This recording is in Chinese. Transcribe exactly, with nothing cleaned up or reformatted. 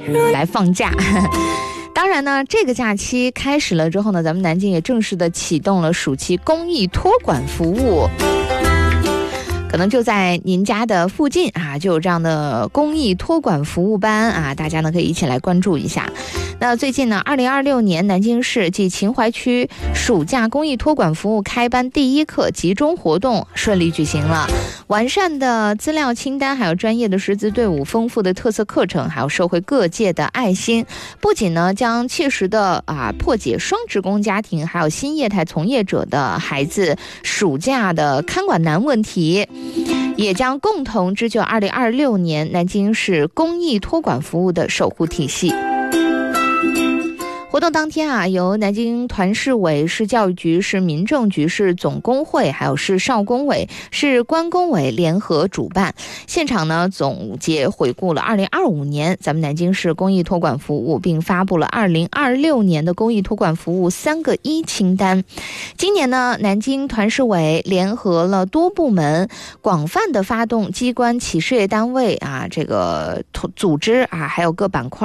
来放假。当然呢，这个假期开始了之后呢，咱们南京也正式的启动了暑期公益托管服务。可能就在您家的附近啊，就有这样的公益托管服务班啊，大家呢可以一起来关注一下。那最近呢，二零二六年南京市暨秦淮区暑假公益托管服务开班第一课集中活动顺利举行了。完善的资料清单，还有专业的师资队伍，丰富的特色课程，还有社会各界的爱心，不仅呢将切实的啊破解双职工家庭还有新业态从业者的孩子暑假的看管难问题，也将共同织就二零二六年南京市公益托管服务的守护体系。活动当天啊，由南京团市委、市教育局、市民政局、市总工会，还有市少工委、市关工委联合主办。现场呢，总结回顾了二零二五年咱们南京市公益托管服务，并发布了二零二六年的公益托管服务三个一清单。今年呢，南京团市委联合了多部门，广泛的发动机关、企事业单位啊，这个组织啊，还有各板块